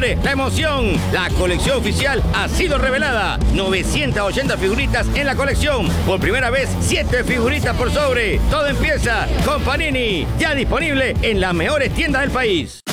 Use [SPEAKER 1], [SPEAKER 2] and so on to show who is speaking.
[SPEAKER 1] sobre la emoción. La colección oficial ha sido revelada. 980 figuritas en la colección. Por primera vez, 7 figuritas por sobre. Todo empieza con Panini. Ya disponible en las mejores tiendas del país.